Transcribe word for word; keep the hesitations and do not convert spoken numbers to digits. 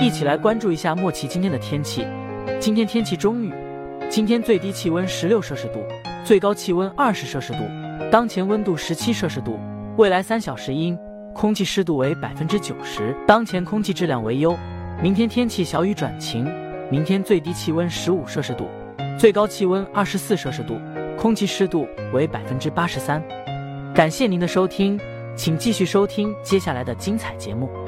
一起来关注一下莫奇今天的天气。今天天气中雨，今天最低气温十六摄氏度，最高气温二十摄氏度，当前温度十七摄氏度，未来三小时阴，空气湿度为百分之九十，当前空气质量为优。明天天气小雨转晴，明天最低气温十五摄氏度，最高气温二十四摄氏度，空气湿度为百分之八十三。感谢您的收听，请继续收听接下来的精彩节目。